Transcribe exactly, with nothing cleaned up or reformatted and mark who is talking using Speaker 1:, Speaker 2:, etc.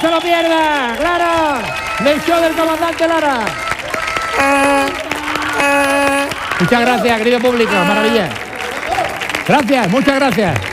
Speaker 1: se lo pierda, claro, del show del comandante Lara. Muchas gracias, querido público, maravilla. Gracias, muchas gracias.